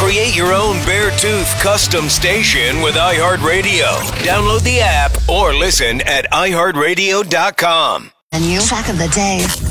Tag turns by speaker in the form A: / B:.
A: Create your own Beartooth custom station with iHeartRadio. Download the app or listen at iHeartRadio.com.
B: And you track of the day.